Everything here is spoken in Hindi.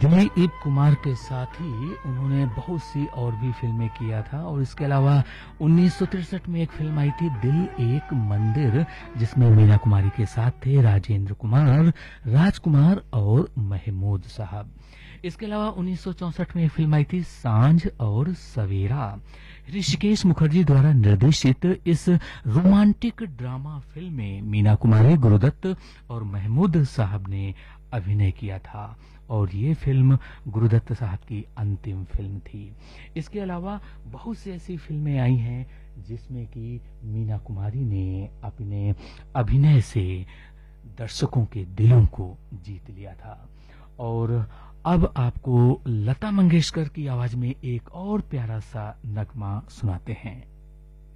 दिलीप कुमार के साथ ही उन्होंने बहुत सी और भी फिल्में किया था और इसके अलावा 1963 में एक फिल्म आई थी दिल एक मंदिर, जिसमें मीना कुमारी के साथ थे राजेंद्र कुमार, राजकुमार और महमूद साहब। इसके अलावा 1964 में एक फिल्म आई थी सांझ और सवेरा। ऋषिकेश मुखर्जी द्वारा निर्देशित इस रोमांटिक ड्रामा फिल्म में मीना कुमारी, गुरुदत्त और महमूद साहब ने अभिनय किया था और ये फिल्म गुरुदत्त साहब की अंतिम फिल्म थी। इसके अलावा बहुत सी ऐसी फिल्में आई हैं जिसमें कि मीना कुमारी ने अपने अभिनय से दर्शकों के दिलों को जीत लिया था। और अब आपको लता मंगेशकर की आवाज में एक और प्यारा सा नगमा सुनाते हैं।